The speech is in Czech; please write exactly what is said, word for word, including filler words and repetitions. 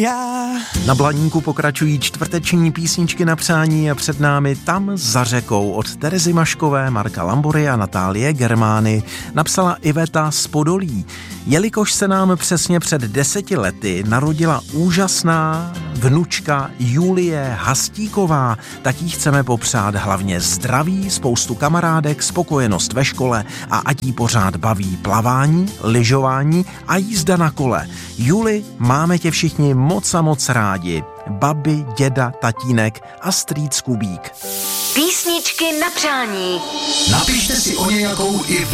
Já. Na Blaníku pokračují čtvrteční písničky na přání a před námi Tam za řekou od Terezy Maškové, Marka Lambory a Natálie Germány napsala Iveta z Podolí. Jelikož se nám přesně před deseti lety narodila úžasná vnučka Julie Hastíková, tak jí chceme popřát hlavně zdraví, spoustu kamarádek, spokojenost ve škole a ať jí pořád baví plavání, lyžování a jízda na kole. Juli, máme tě všichni moc a moc rádi. Babi, děda, tatínek a strýc Kubík. Písničky na přání. Napište si o nějakou i